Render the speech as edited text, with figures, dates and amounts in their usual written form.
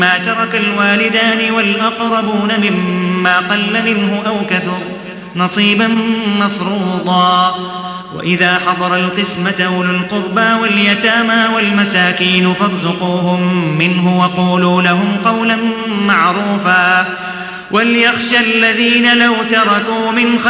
ما ترك الوالدان والأقربون مما قل منه أو كثر نصيبا مفروضا. وإذا حضر القسمة أولو القربى واليتامى والمساكين فارزقوهم منه وقولوا لهم قولا معروفا. وليخشى الذين لو تركوا من